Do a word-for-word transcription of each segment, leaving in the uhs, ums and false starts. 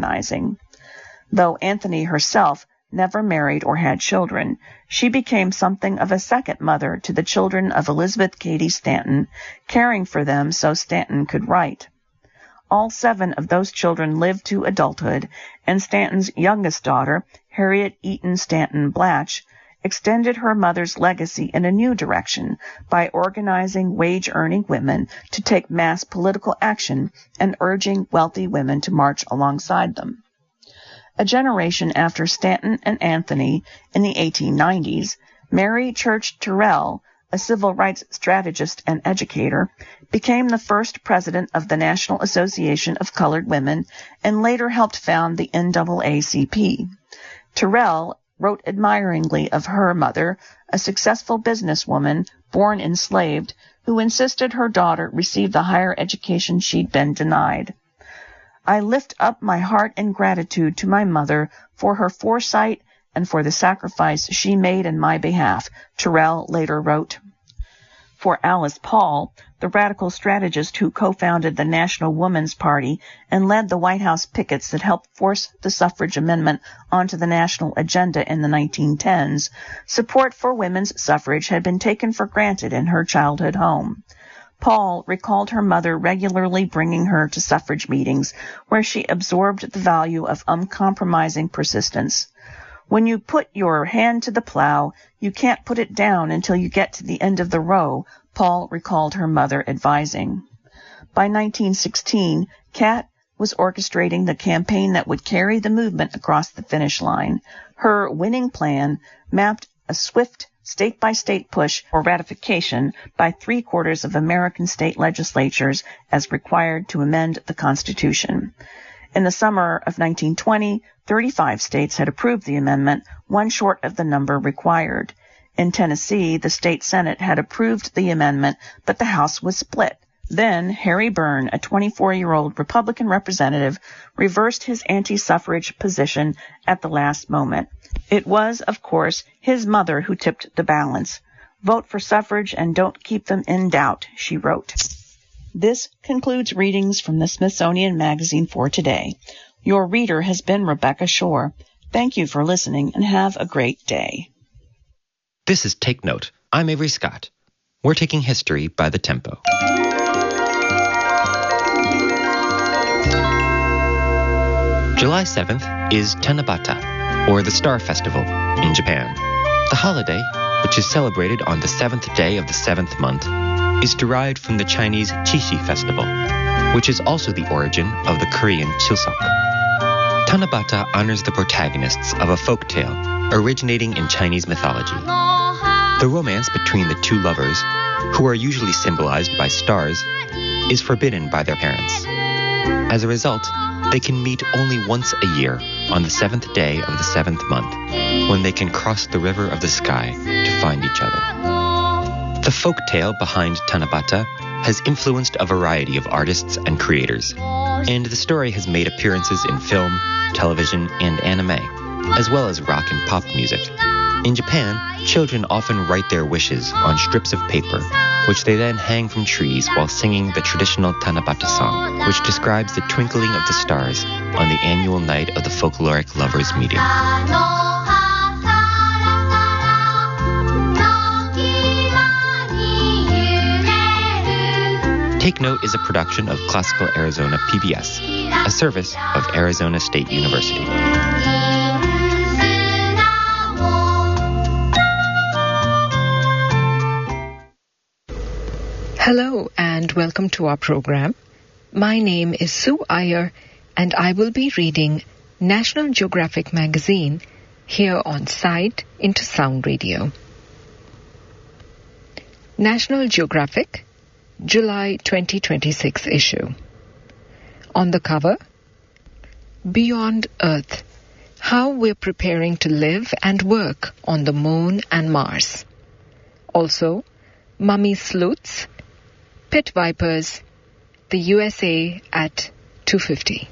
recognizing. Though Anthony herself never married or had children, she became something of a second mother to the children of Elizabeth Cady Stanton, caring for them so Stanton could write. All seven of those children lived to adulthood, and Stanton's youngest daughter, Harriet Eaton Stanton Blatch, extended her mother's legacy in a new direction by organizing wage-earning women to take mass political action and urging wealthy women to march alongside them. A generation after Stanton and Anthony, in the eighteen nineties, Mary Church Terrell, a civil rights strategist and educator, became the first president of the National Association of Colored Women and later helped found the N double A C P. Terrell wrote admiringly of her mother, a successful businesswoman born enslaved, who insisted her daughter receive the higher education she'd been denied. I lift up my heart in gratitude to my mother for her foresight and for the sacrifice she made in my behalf, Terrell later wrote. For Alice Paul, the radical strategist who co-founded the National Woman's Party and led the White House pickets that helped force the suffrage amendment onto the national agenda in the nineteen tens, support for women's suffrage had been taken for granted in her childhood home. Paul recalled her mother regularly bringing her to suffrage meetings, where she absorbed the value of uncompromising persistence. When you put your hand to the plow, you can't put it down until you get to the end of the row, Paul recalled her mother advising. By nineteen sixteen, Kat was orchestrating the campaign that would carry the movement across the finish line. Her winning plan mapped a swift state-by-state push for ratification by three-quarters of American state legislatures as required to amend the Constitution. In the summer of nineteen twenty, thirty-five states had approved the amendment, one short of the number required. In Tennessee, the state Senate had approved the amendment, but the House was split. Then Harry Byrne, a twenty-four-year-old Republican representative, reversed his anti-suffrage position at the last moment. It was, of course, his mother who tipped the balance. Vote for suffrage and don't keep them in doubt, she wrote. This concludes readings from the Smithsonian Magazine for today. Your reader has been Rebecca Shore. Thank you for listening and have a great day. This is Take Note. I'm Avery Scott. We're taking history by the tempo. July seventh is Tanabata, or the Star Festival, in Japan. The holiday, which is celebrated on the seventh day of the seventh month, is derived from the Chinese Qixi Festival, which is also the origin of the Korean Chuseok. Tanabata honors the protagonists of a folk tale originating in Chinese mythology. The romance between the two lovers, who are usually symbolized by stars, is forbidden by their parents. As a result, they can meet only once a year on the seventh day of the seventh month, when they can cross the river of the sky to find each other. The folk tale behind Tanabata has influenced a variety of artists and creators, and the story has made appearances in film, television, and anime, as well as rock and pop music. In Japan, children often write their wishes on strips of paper, which they then hang from trees while singing the traditional Tanabata song, which describes the twinkling of the stars on the annual night of the folkloric lovers' meeting. Take Note is a production of Classical Arizona P B S, a service of Arizona State University. Hello and welcome to our program. My name is Sue Iyer and I will be reading National Geographic magazine here on Sight into Sound Radio. National Geographic, July twenty twenty-six issue. On the cover, Beyond Earth, How We're Preparing to Live and Work on the Moon and Mars. Also, Mummy Sleuths, Pit Vipers, the U S A at two fifty.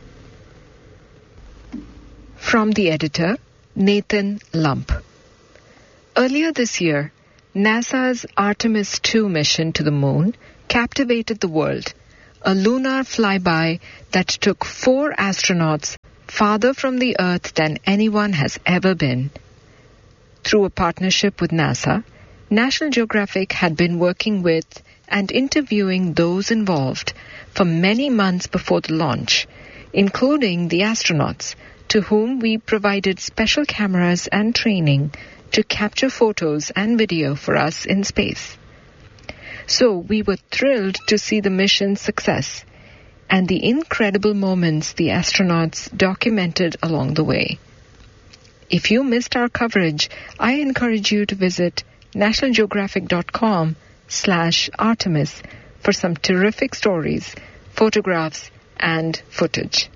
From the editor, Nathan Lump. Earlier this year, NASA's Artemis two mission to the moon captivated the world, a lunar flyby that took four astronauts farther from the Earth than anyone has ever been. Through a partnership with NASA, National Geographic had been working with and interviewing those involved for many months before the launch, including the astronauts, to whom we provided special cameras and training to capture photos and video for us in space. So we were thrilled to see the mission's success and the incredible moments the astronauts documented along the way. If you missed our coverage, I encourage you to visit nationalgeographic.com slash Artemis for some terrific stories, photographs, and footage.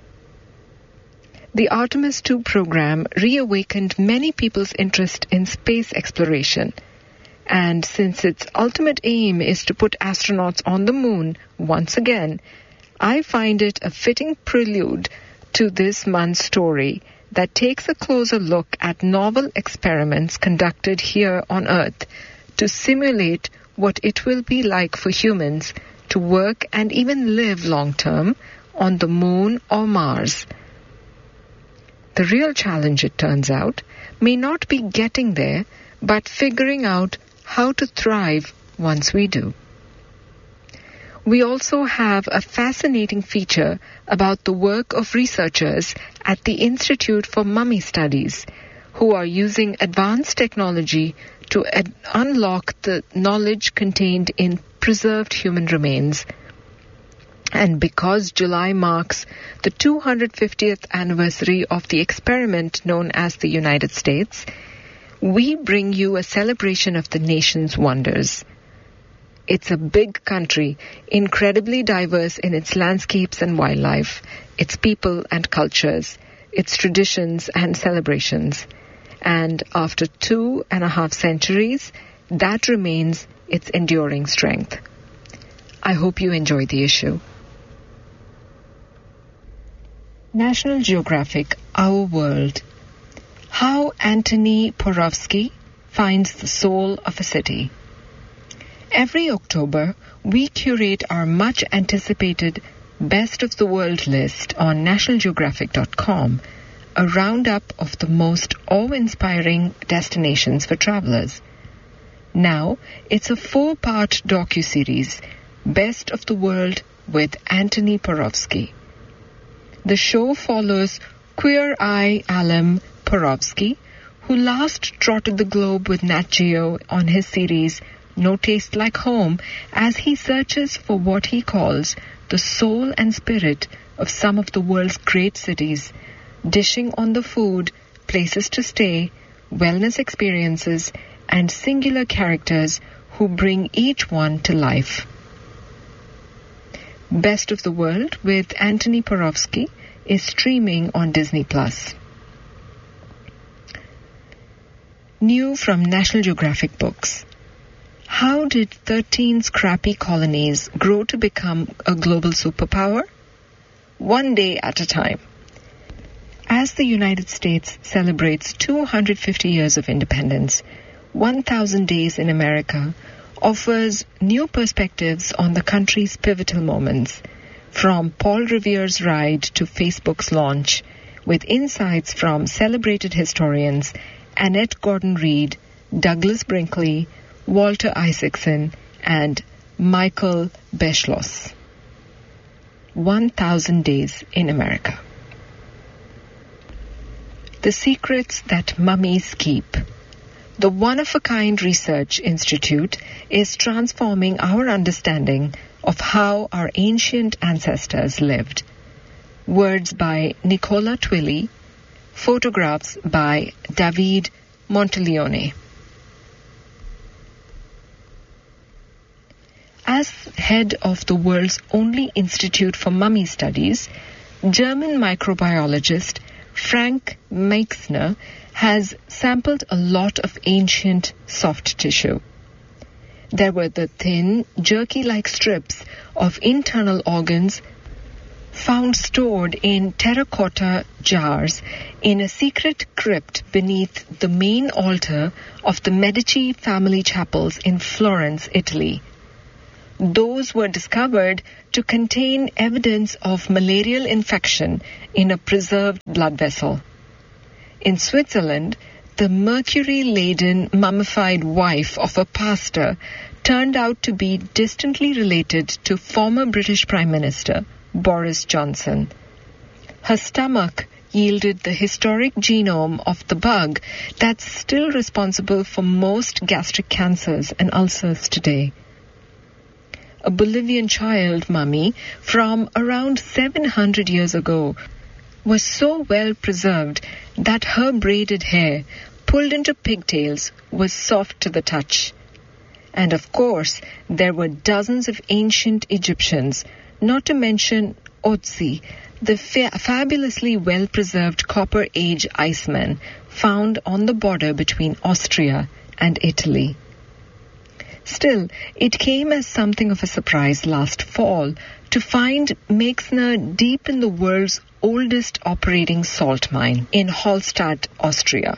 The Artemis two program reawakened many people's interest in space exploration, and since its ultimate aim is to put astronauts on the moon once again, I find it a fitting prelude to this month's story that takes a closer look at novel experiments conducted here on Earth to simulate what it will be like for humans to work and even live long-term on the moon or Mars. The real challenge, it turns out, may not be getting there, but figuring out how to thrive once we do. We also have a fascinating feature about the work of researchers at the Institute for Mummy Studies, who are using advanced technology to ad- unlock the knowledge contained in preserved human remains. And because July marks the two hundred fiftieth anniversary of the experiment known as the United States, we bring you a celebration of the nation's wonders. It's a big country, incredibly diverse in its landscapes and wildlife, its people and cultures, its traditions and celebrations. And after two and a half centuries, that remains its enduring strength. I hope you enjoy the issue. National Geographic, Our World. How Antoni Porowski Finds the Soul of a City. Every October, we curate our much-anticipated Best of the World list on national geographic dot com, a roundup of the most awe-inspiring destinations for travelers. Now, it's a four-part docuseries, Best of the World with Antoni Porowski. The show follows Queer Eye Alam Porowski, who last trotted the globe with Nat Geo on his series No Taste Like Home, as he searches for what he calls the soul and spirit of some of the world's great cities, dishing on the food, places to stay, wellness experiences, and singular characters who bring each one to life. Best of the World with Antoni Porowski is streaming on Disney Plus. New from National Geographic Books. How did thirteen scrappy colonies grow to become a global superpower? One day at a time. As the United States celebrates two hundred fifty years of independence, one thousand Days in America offers new perspectives on the country's pivotal moments, from Paul Revere's ride to Facebook's launch, with insights from celebrated historians Annette Gordon-Reed, Douglas Brinkley, Walter Isaacson, and Michael Beschloss. one thousand Days in America. The Secrets That Mummies Keep. The One-of-a-Kind Research Institute is transforming our understanding of how our ancient ancestors lived. Words by Nicola Twilley. Photographs by David Monteleone. As head of the world's only Institute for Mummy Studies, German microbiologist Frank Meixner has sampled a lot of ancient soft tissue. There were the thin, jerky-like strips of internal organs found stored in terracotta jars in a secret crypt beneath the main altar of the Medici family chapels in Florence, Italy. Those were discovered to contain evidence of malarial infection in a preserved blood vessel. In Switzerland, the mercury-laden mummified wife of a pastor turned out to be distantly related to former British Prime Minister Boris Johnson. Her stomach yielded the historic genome of the bug that's still responsible for most gastric cancers and ulcers today. A Bolivian child mummy from around seven hundred years ago was so well preserved that her braided hair, pulled into pigtails, was soft to the touch. And of course, there were dozens of ancient Egyptians, not to mention Otzi, the fa- fabulously well-preserved Copper Age Iceman found on the border between Austria and Italy. Still, it came as something of a surprise last fall to find Meixner deep in the world's oldest operating salt mine in Hallstatt, Austria.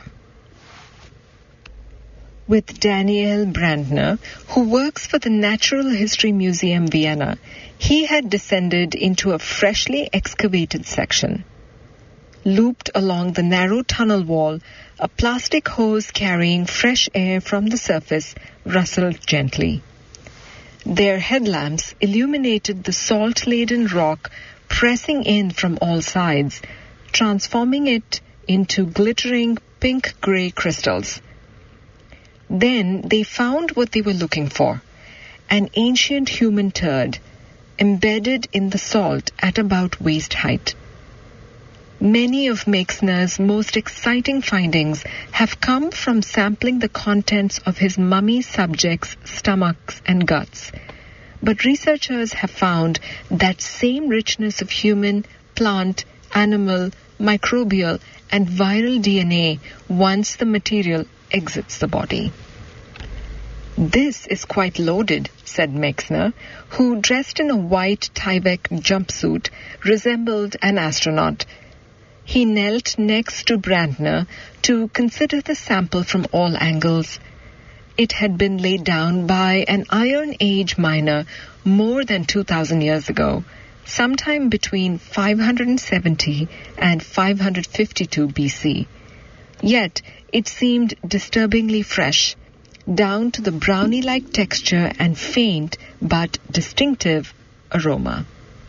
With Daniel Brandner, who works for the Natural History Museum Vienna, he had descended into a freshly excavated section. Looped along the narrow tunnel wall, a plastic hose carrying fresh air from the surface rustled gently. Their headlamps illuminated the salt-laden rock pressing in from all sides, transforming it into glittering pink-gray crystals. Then they found what they were looking for, an ancient human turd, embedded in the salt at about waist height. Many of Meixner's most exciting findings have come from sampling the contents of his mummy subjects' stomachs and guts. But researchers have found that same richness of human, plant, animal, microbial, and viral D N A once the material exits the body. "This is quite loaded," said Meixner, who, dressed in a white Tyvek jumpsuit, resembled an astronaut. He knelt next to Brandner to consider the sample from all angles. It had been laid down by an Iron Age miner more than two thousand years ago, sometime between five hundred seventy and five hundred fifty-two B C. Yet it seemed disturbingly fresh, down to the brownie-like texture and faint but distinctive aroma.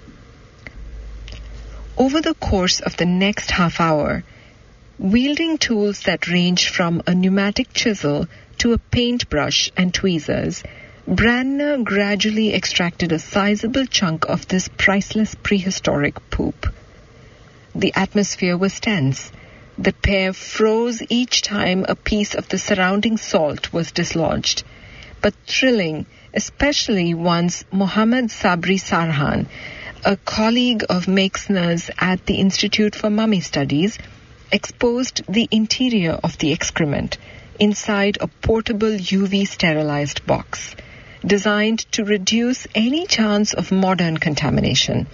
Over the course of the next half hour, wielding tools that ranged from a pneumatic chisel to a paintbrush and tweezers, Brandner gradually extracted a sizable chunk of this priceless prehistoric poop. The atmosphere was tense. The pair froze each time a piece of the surrounding salt was dislodged, but thrilling, especially once Mohammad Sabri Sarhan, a colleague of Meixner's at the Institute for Mummy Studies, exposed the interior of the excrement inside a portable U V sterilized box, designed to reduce any chance of modern contamination.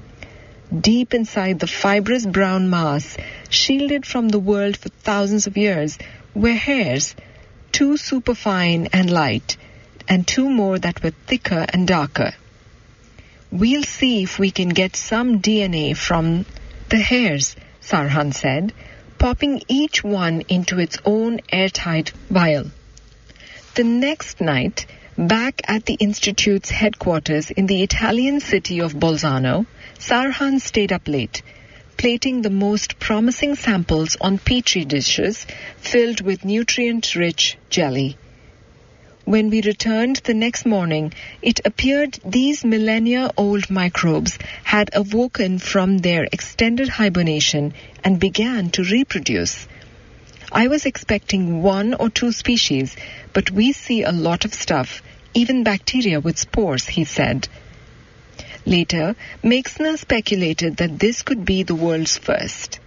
Deep inside the fibrous brown mass, shielded from the world for thousands of years, were hairs, two superfine and light, and two more that were thicker and darker. "We'll see if we can get some D N A from the hairs," Sarhan said, popping each one into its own airtight vial. The next night, back at the Institute's headquarters in the Italian city of Bolzano, Sarhan stayed up late, plating the most promising samples on petri dishes filled with nutrient-rich jelly. When we returned the next morning, it appeared these millennia-old microbes had awoken from their extended hibernation and began to reproduce. I was expecting one or two species, but we see a lot of stuff, even bacteria with spores, he said. Later, Meixner speculated that this could be the world's first.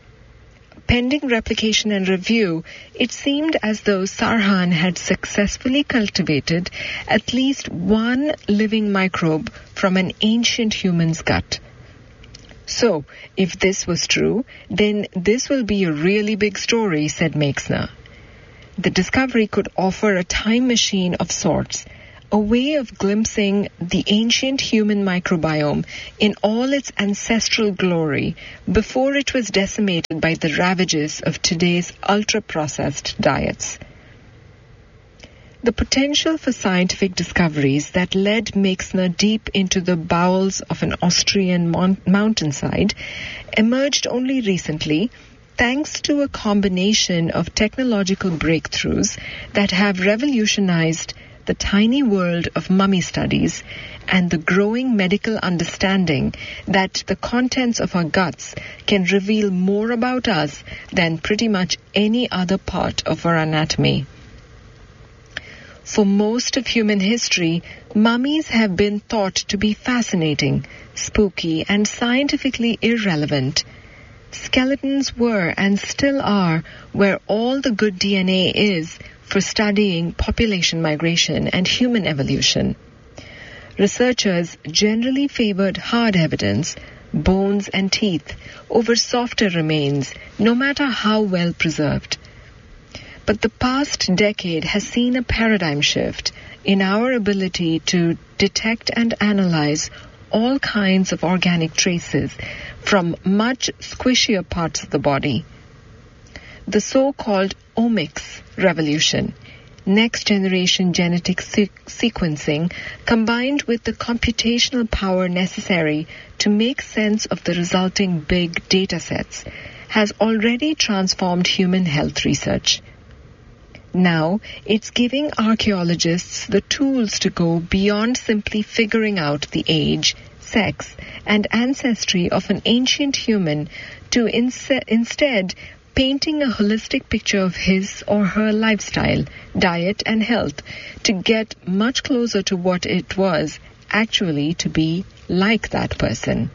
Pending replication and review, it seemed as though Sarhan had successfully cultivated at least one living microbe from an ancient human's gut. So, if this was true, then this will be a really big story, said Meixner. The discovery could offer a time machine of sorts, a way of glimpsing the ancient human microbiome in all its ancestral glory before it was decimated by the ravages of today's ultra-processed diets. The potential for scientific discoveries that led Meixner deep into the bowels of an Austrian mon- mountainside emerged only recently, thanks to a combination of technological breakthroughs that have revolutionized the tiny world of mummy studies and the growing medical understanding that the contents of our guts can reveal more about us than pretty much any other part of our anatomy. For most of human history, mummies have been thought to be fascinating, spooky, and scientifically irrelevant. Skeletons were and still are where all the good D N A is for studying population migration and human evolution. Researchers generally favored hard evidence, bones and teeth, over softer remains, no matter how well preserved. But the past decade has seen a paradigm shift in our ability to detect and analyze all kinds of organic traces from much squishier parts of the body. The so-called omics revolution, next-generation genetic se- sequencing, combined with the computational power necessary to make sense of the resulting big data sets, has already transformed human health research. Now, it's giving archaeologists the tools to go beyond simply figuring out the age, sex, and ancestry of an ancient human to inse- instead painting a holistic picture of his or her lifestyle, diet, and health to get much closer to what it was actually to be like that person.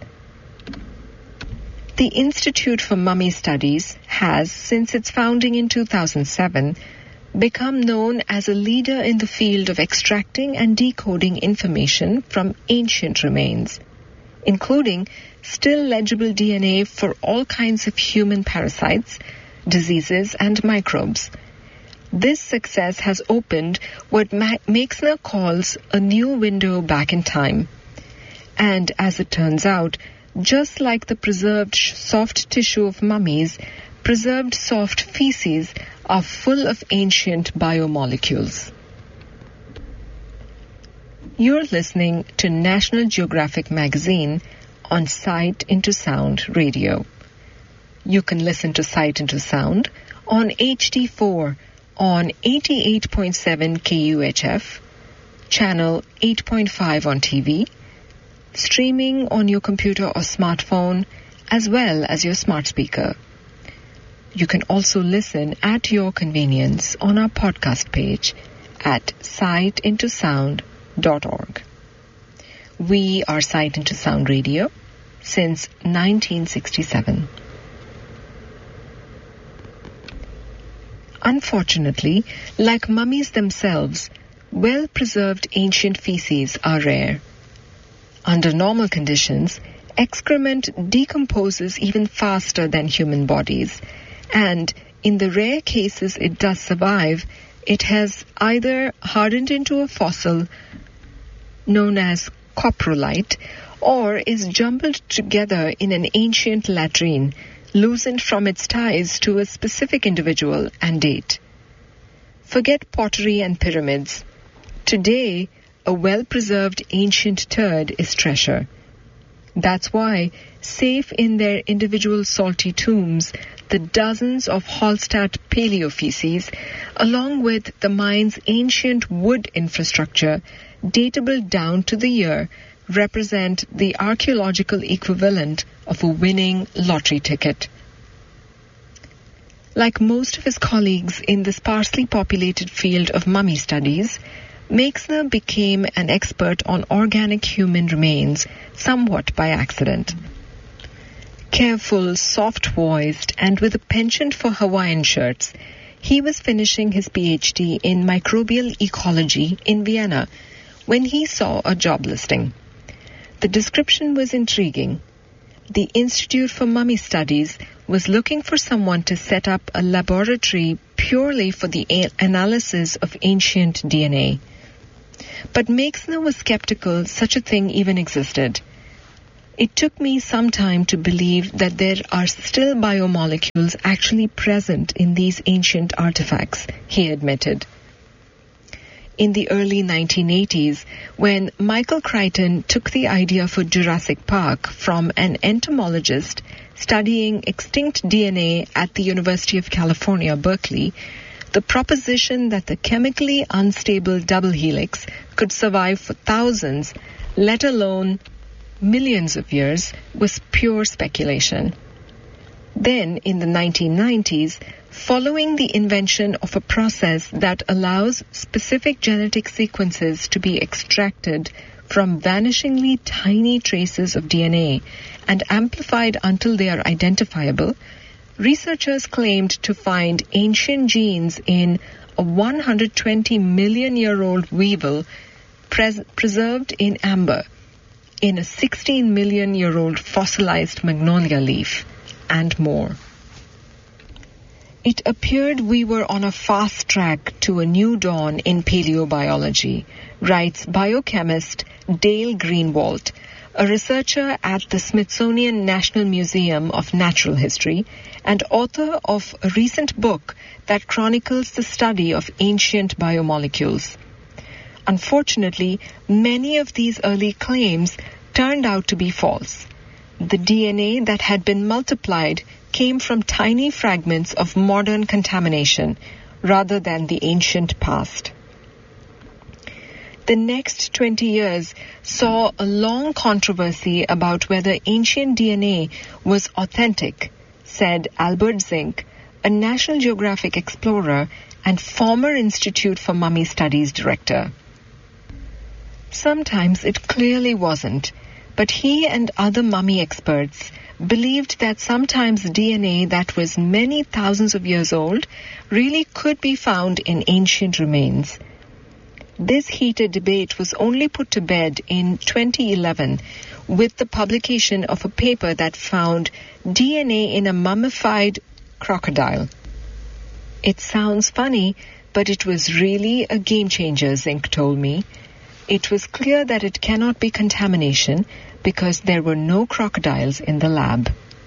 The Institute for Mummy Studies has, since its founding in two thousand seven, become known as a leader in the field of extracting and decoding information from ancient remains, including still legible D N A for all kinds of human parasites, diseases, and microbes. This success has opened what Ma- Meixner calls a new window back in time. And as it turns out, just like the preserved sh- soft tissue of mummies, preserved soft feces are full of ancient biomolecules. You're listening to National Geographic Magazine on Sight into Sound Radio. You can listen to Sight into Sound on H D four on eighty-eight point seven K U H F, channel eight point five on T V, streaming on your computer or smartphone, as well as your smart speaker. You can also listen at your convenience on our podcast page at sight into sound dot org. We are Sight into Sound Radio since nineteen sixty-seven. Unfortunately, like mummies themselves, well-preserved ancient feces are rare. Under normal conditions, excrement decomposes even faster than human bodies, and in the rare cases it does survive, it has either hardened into a fossil known as coprolite or is jumbled together in an ancient latrine, loosened from its ties to a specific individual and date. Forget pottery and pyramids. Today, a well-preserved ancient turd is treasure. That's why, safe in their individual salty tombs, the dozens of Hallstatt paleofeces, along with the mine's ancient wood infrastructure, datable down to the year, represent the archaeological equivalent of a winning lottery ticket. Like most of his colleagues in the sparsely populated field of mummy studies, Meixner became an expert on organic human remains somewhat by accident. Careful, soft-voiced, and with a penchant for Hawaiian shirts, he was finishing his P H D in microbial ecology in Vienna when he saw a job listing. The description was intriguing. The Institute for Mummy Studies was looking for someone to set up a laboratory purely for the a- analysis of ancient D N A. But Meixner was skeptical such a thing even existed. It took me some time to believe that there are still biomolecules actually present in these ancient artifacts, he admitted. In the early nineteen eighties, when Michael Crichton took the idea for Jurassic Park from an entomologist studying extinct D N A at the University of California, Berkeley, the proposition that the chemically unstable double helix could survive for thousands, let alone millions of years, was pure speculation. Then, in the nineteen nineties, following the invention of a process that allows specific genetic sequences to be extracted from vanishingly tiny traces of D N A and amplified until they are identifiable, researchers claimed to find ancient genes in a one hundred twenty million year old weevil pres- preserved in amber, in a sixteen million year old fossilized magnolia leaf, and more. It appeared we were on a fast track to a new dawn in paleobiology, writes biochemist Dale Greenwald, a researcher at the Smithsonian National Museum of Natural History and author of a recent book that chronicles the study of ancient biomolecules. Unfortunately, many of these early claims turned out to be false. The D N A that had been multiplied came from tiny fragments of modern contamination rather than the ancient past. The next twenty years saw a long controversy about whether ancient D N A was authentic, said Albert Zink, a National Geographic explorer and former Institute for Mummy Studies director. Sometimes it clearly wasn't, but he and other mummy experts believed that sometimes D N A that was many thousands of years old really could be found in ancient remains. This heated debate was only put to bed in twenty eleven with the publication of a paper that found D N A in a mummified crocodile. It sounds funny, but it was really a game changer, Zink told me. It was clear that it cannot be contamination because there were no crocodiles in the lab.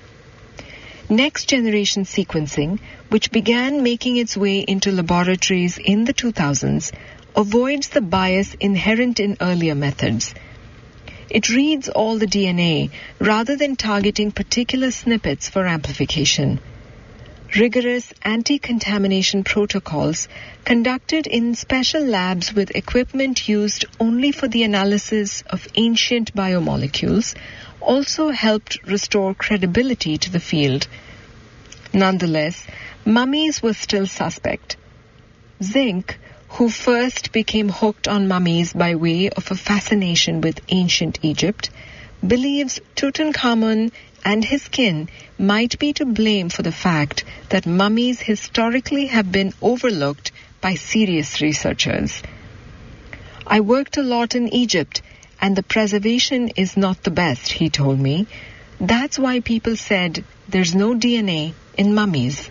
Next-generation sequencing, which began making its way into laboratories in the two thousands, avoids the bias inherent in earlier methods. It reads all the D N A rather than targeting particular snippets for amplification. Rigorous anti-contamination protocols conducted in special labs with equipment used only for the analysis of ancient biomolecules also helped restore credibility to the field. Nonetheless, mummies were still suspect. Zink, who first became hooked on mummies by way of a fascination with ancient Egypt, believes Tutankhamun and his kin might be to blame for the fact that mummies historically have been overlooked by serious researchers. I worked a lot in Egypt, and the preservation is not the best, he told me. That's why people said there's no D N A in mummies.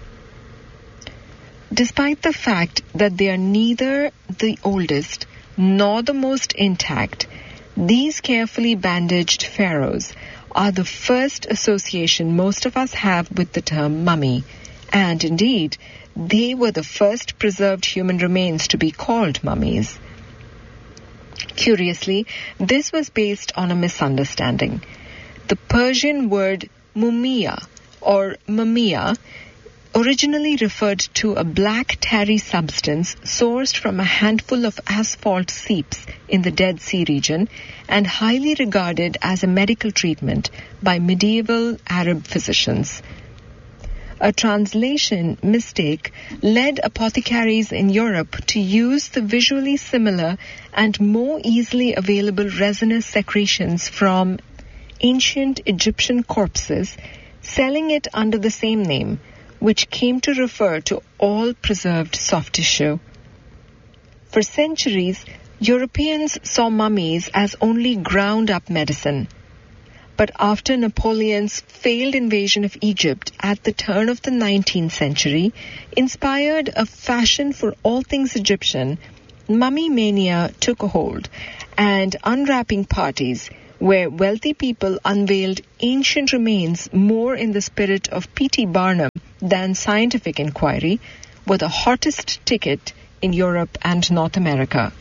Despite the fact that they are neither the oldest nor the most intact, these carefully bandaged pharaohs are the first association most of us have with the term mummy, and indeed, they were the first preserved human remains to be called mummies. Curiously, this was based on a misunderstanding. The Persian word mumia or mumia originally referred to a black tarry substance sourced from a handful of asphalt seeps in the Dead Sea region and highly regarded as a medical treatment by medieval Arab physicians. A translation mistake led apothecaries in Europe to use the visually similar and more easily available resinous secretions from ancient Egyptian corpses, selling it under the same name, which came to refer to all preserved soft tissue. For centuries, Europeans saw mummies as only ground-up medicine. But after Napoleon's failed invasion of Egypt at the turn of the nineteenth century inspired a fashion for all things Egyptian, mummy mania took a hold, and unwrapping parties where wealthy people unveiled ancient remains more in the spirit of P T Barnum than scientific inquiry were the hottest ticket in Europe and North America.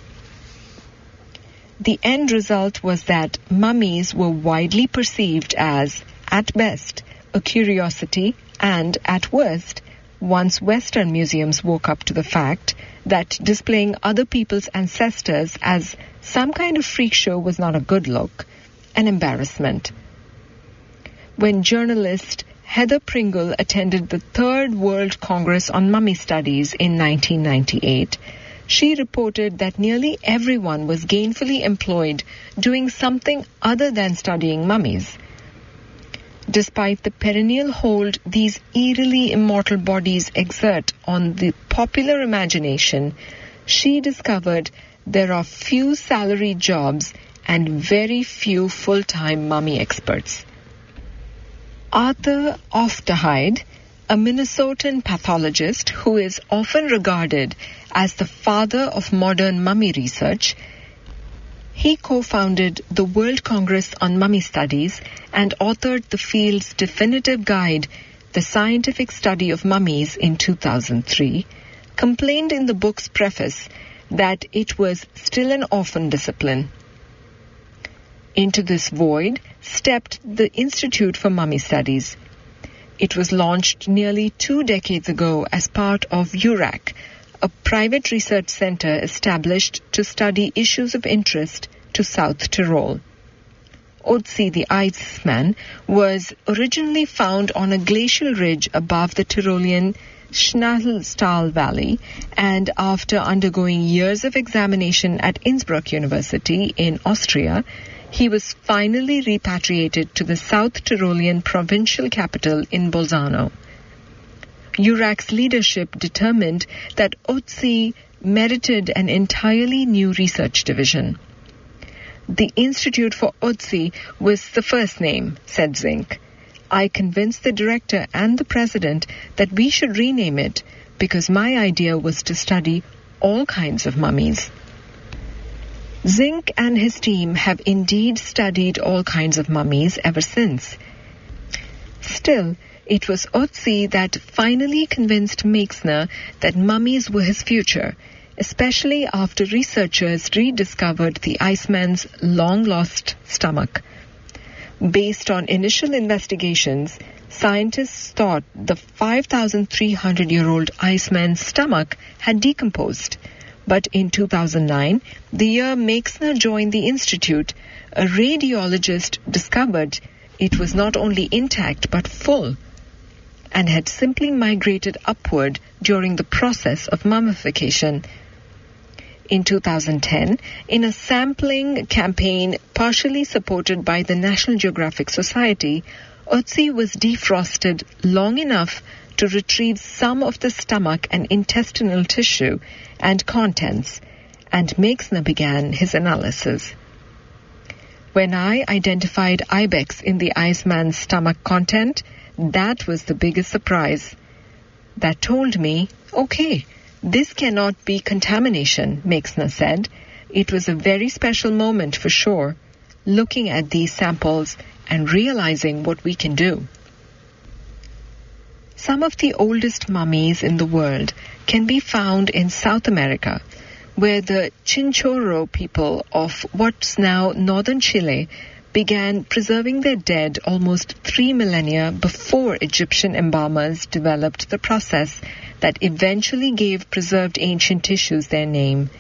The end result was that mummies were widely perceived as, at best, a curiosity, and at worst, once Western museums woke up to the fact that displaying other people's ancestors as some kind of freak show was not a good look, an embarrassment. When journalist Heather Pringle attended the Third World Congress on Mummy Studies in nineteen ninety-eight, she reported that nearly everyone was gainfully employed doing something other than studying mummies. Despite the perennial hold these eerily immortal bodies exert on the popular imagination, she discovered there are few salaried jobs and very few full-time mummy experts. Arthur Ofterheide, a Minnesotan pathologist who is often regarded as the father of modern mummy research, he co-founded the World Congress on Mummy Studies and authored the field's definitive guide, The Scientific Study of Mummies, in two thousand three, complained in the book's preface that it was still an orphan discipline. Into this void stepped the Institute for Mummy Studies. It was launched nearly two decades ago as part of U R A C, a private research center established to study issues of interest to South Tyrol. Otzi the Iceman was originally found on a glacial ridge above the Tyrolean Schnalstal Valley, and after undergoing years of examination at Innsbruck University in Austria, he was finally repatriated to the South Tyrolean provincial capital in Bolzano. U R A C's leadership determined that Otzi merited an entirely new research division. The Institute for Otzi was the first name, said Zink. I convinced the director and the president that we should rename it because my idea was to study all kinds of mummies. Zink and his team have indeed studied all kinds of mummies ever since. Still, it was Otzi that finally convinced Meixner that mummies were his future, especially after researchers rediscovered the Iceman's long-lost stomach. Based on initial investigations, scientists thought the five thousand three hundred year old Iceman's stomach had decomposed. But in two thousand nine, the year Meixner joined the institute, a radiologist discovered it was not only intact but full, and had simply migrated upward during the process of mummification. In two thousand ten, in a sampling campaign partially supported by the National Geographic Society, Otzi was defrosted long enough to retrieve some of the stomach and intestinal tissue and contents, and Meixner began his analysis. When I identified ibex in the Iceman's stomach content, that was the biggest surprise. That told me, okay, this cannot be contamination, Meixner said. It was a very special moment for sure, looking at these samples and realizing what we can do. Some of the oldest mummies in the world can be found in South America, where the Chinchorro people of what's now northern Chile began preserving their dead almost three millennia before Egyptian embalmers developed the process that eventually gave preserved ancient tissues their name.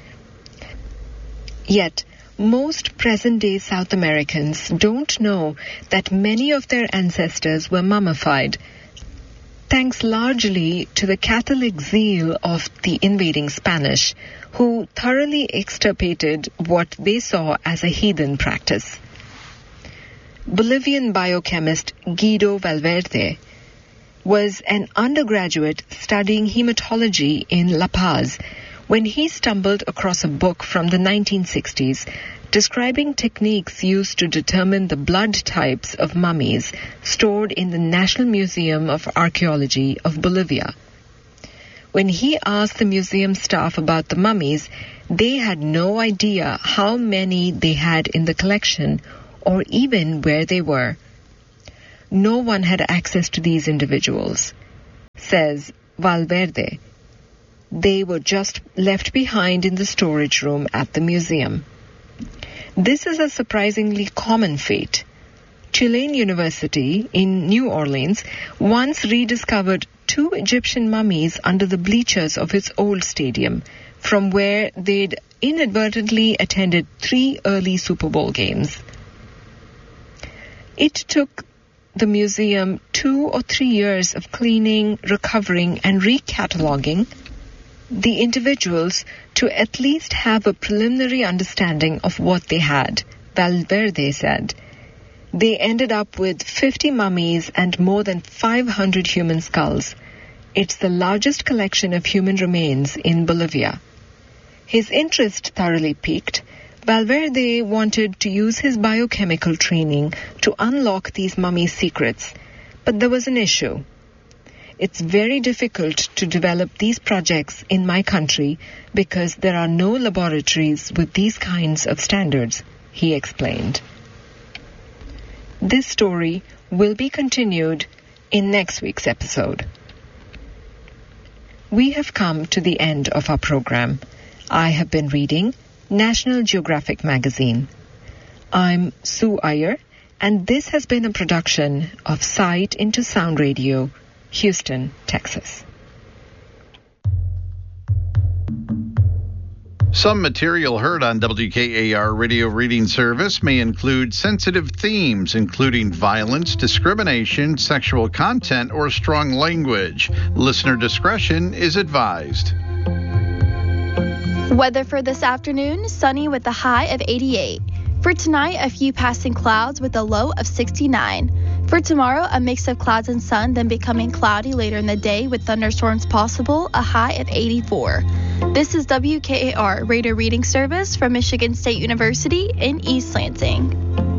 Yet, most present-day South Americans don't know that many of their ancestors were mummified, thanks largely to the Catholic zeal of the invading Spanish, who thoroughly extirpated what they saw as a heathen practice. Bolivian biochemist Guido Valverde was an undergraduate studying hematology in La Paz when he stumbled across a book from the nineteen sixties describing techniques used to determine the blood types of mummies stored in the National Museum of Archaeology of Bolivia. When he asked the museum staff about the mummies, they had no idea how many they had in the collection or even where they were. No one had access to these individuals, says Valverde. They were just left behind in the storage room at the museum. This is a surprisingly common fate. Tulane University in New Orleans once rediscovered two Egyptian mummies under the bleachers of its old stadium, from where they'd inadvertently attended three early Super Bowl games. It took the museum two or three years of cleaning, recovering, and recataloguing the individuals to at least have a preliminary understanding of what they had, Valverde said. They ended up with fifty mummies and more than five hundred human skulls. It's the largest collection of human remains in Bolivia. His interest thoroughly piqued. Valverde wanted to use his biochemical training to unlock these mummy secrets, but there was an issue. It's very difficult to develop these projects in my country because there are no laboratories with these kinds of standards, he explained. This story will be continued in next week's episode. We have come to the end of our program. I have been reading National Geographic magazine. I'm Sue Iyer, and this has been a production of Sight into Sound Radio, Houston, Texas. Some material heard on W K A R Radio Reading Service may include sensitive themes, including violence, discrimination, sexual content, or strong language. Listener discretion is advised. Weather for this afternoon, sunny with a high of eighty-eight. For tonight, a few passing clouds with a low of sixty-nine. For tomorrow, a mix of clouds and sun, then becoming cloudy later in the day with thunderstorms possible, a high of eighty-four. This is W K A R Radio Reading Service from Michigan State University in East Lansing.